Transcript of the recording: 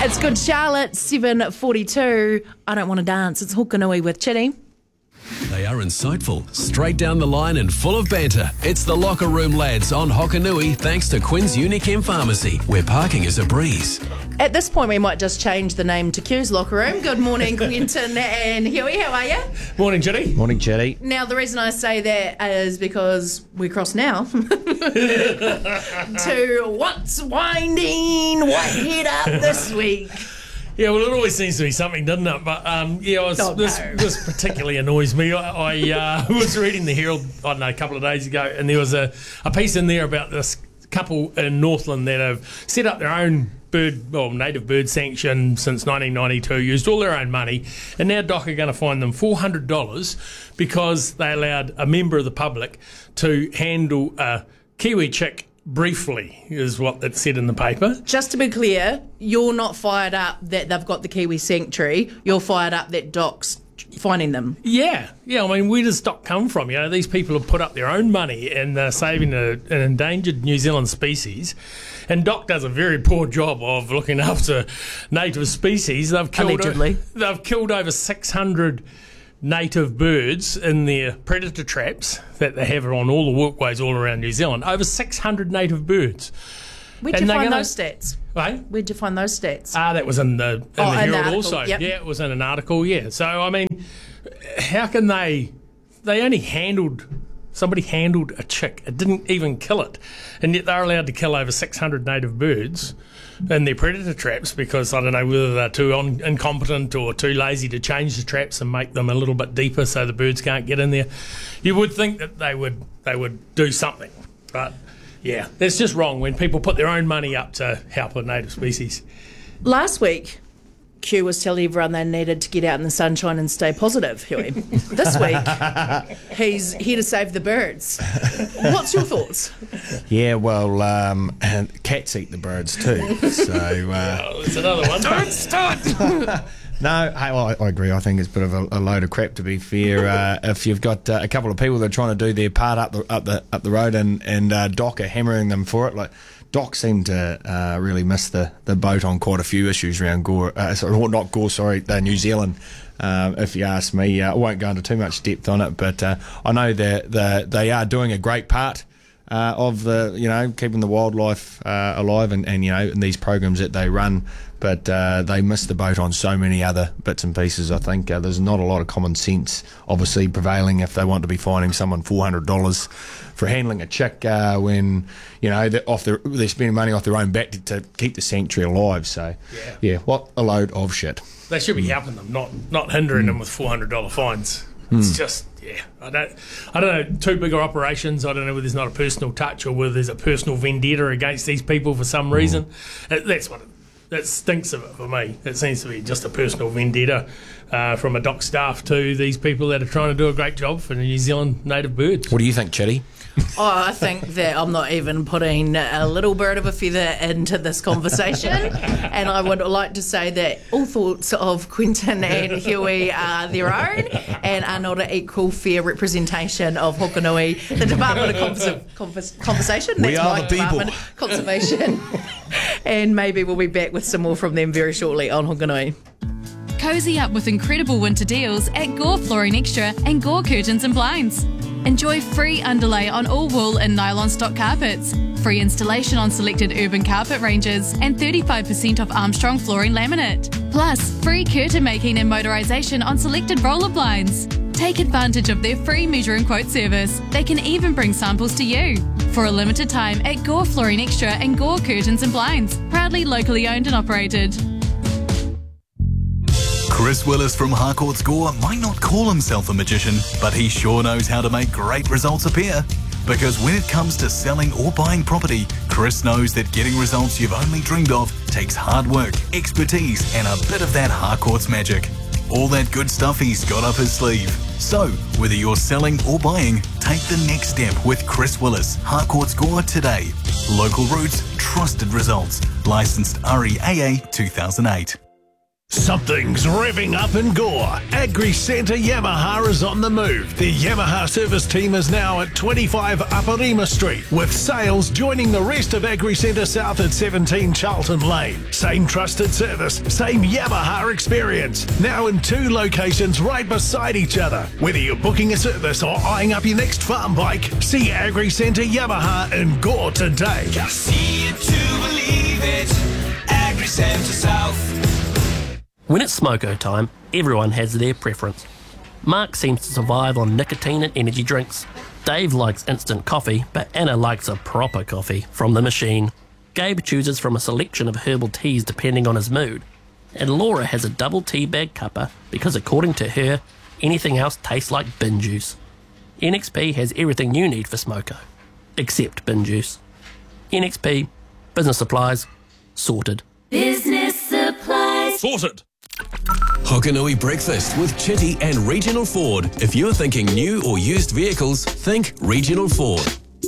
It's Good Charlotte, 7:42. I don't want to dance. It's Hokanui with Chitty. They are insightful, straight down the line and full of banter. It's the Locker Room Lads on Hokanui, thanks to Quinn's Unichem Pharmacy, where parking is a breeze. At this point, we might just change the name to Q's Locker Room. Good morning, Quinton and Huey. How are you? Morning, Chitty. Morning, Chitty. Now, the reason I say that is because we cross now to what's winding what head up this week. Yeah, well, it always seems to be something, doesn't it? But this particularly annoys me. I was reading the Herald, I don't know, a couple of days ago, and there was a piece in there about this couple in Northland that have set up their own native bird sanction since 1992, used all their own money, and now DOC are going to fine them $400 because they allowed a member of the public to handle a kiwi chick briefly, is what it said in the paper. Just to be clear, you're not fired up that they've got the Kiwi Sanctuary. You're fired up that DOC's finding them. Yeah. I mean, where does DOC come from? You know, these people have put up their own money and they're saving an endangered New Zealand species. And DOC does a very poor job of looking after native species. They've killed over 600 native birds in their predator traps that they have on all the walkways all around New Zealand. Over 600 native birds. Where'd you find those stats? Right? Where'd you find those stats? That was in the Herald also. Yep. Yeah, it was in an article, yeah. So, I mean, how can they only somebody handled a chick. It didn't even kill it. And yet they're allowed to kill over 600 native birds in their predator traps because, I don't know, whether they're too incompetent or too lazy to change the traps and make them a little bit deeper so the birds can't get in there. You would think that they would do something. But, yeah, that's just wrong when people put their own money up to help a native species. Last week, Q was telling everyone they needed to get out in the sunshine and stay positive, Huey. This week, he's here to save the birds. What's your thoughts? Yeah, well, cats eat the birds too. So it's another one. Don't start! No, I agree. I think it's a bit of a load of crap, to be fair. If you've got a couple of people that are trying to do their part up the road and DOC are hammering them for it, like DOC seemed to really miss the boat on quite a few issues around New Zealand. If you ask me, I won't go into too much depth on it, but I know that they are doing a great part of keeping the wildlife alive and in these programs that they run. But they missed the boat on so many other bits and pieces. I think there's not a lot of common sense, obviously, prevailing if they want to be fining someone $400 for handling a chick when they're spending money off their own back to keep the sanctuary alive. So, yeah, what a load of shit. They should be helping them, not hindering them with $400 fines. It's just, I don't know, too bigger operations. I don't know whether there's not a personal touch or whether there's a personal vendetta against these people for some reason. That's what that stinks of it for me. It seems to be just a personal vendetta from a DOC staff to these people that are trying to do a great job for the New Zealand native birds. What do you think, Chitty? I think that I'm not even putting a little bird of a feather into this conversation, and I would like to say that all thoughts of Quinton and Huey are their own and are not an equal, fair representation of Hokanui, the Department of Conversation. That's we are my the people. department, Conservation. And maybe we'll be back with some more from them very shortly on Hokanui. Cozy up with incredible winter deals at Gore Flooring Extra and Gore Curtains and Blinds. Enjoy free underlay on all wool and nylon stock carpets, free installation on selected urban carpet ranges, and 35% off Armstrong flooring laminate. Plus, free curtain making and motorisation on selected roller blinds. Take advantage of their free measure and quote service. They can even bring samples to you. For a limited time at Gore Flooring Extra and Gore Curtains and Blinds, proudly locally owned and operated. Chris Willis from Harcourt's Gore might not call himself a magician, but he sure knows how to make great results appear. Because when it comes to selling or buying property, Chris knows that getting results you've only dreamed of takes hard work, expertise, and a bit of that Harcourt's magic. All that good stuff he's got up his sleeve. So, whether you're selling or buying, take the next step with Chris Willis, Harcourt's Gore today. Local roots, trusted results. Licensed REAA 2008. Something's revving up in Gore. Agri Centre Yamaha is on the move. The Yamaha service team is now at 25 Aparima Street, with sales joining the rest of Agri Centre South at 17 Charlton Lane. Same trusted service, same Yamaha experience. Now in 2 locations right beside each other. Whether you're booking a service or eyeing up your next farm bike, see Agri Centre Yamaha in Gore today. Just see it to believe it. Agri Centre South. When it's smoko time, everyone has their preference. Mark seems to survive on nicotine and energy drinks. Dave likes instant coffee, but Anna likes a proper coffee from the machine. Gabe chooses from a selection of herbal teas depending on his mood. And Laura has a double tea bag cuppa because according to her, anything else tastes like bin juice. NXP has everything you need for smoko, except bin juice. NXP, business supplies, sorted. Business supplies. Sorted. Hokanui Breakfast with Chitty and Regional Ford. If you're thinking new or used vehicles, think Regional Ford.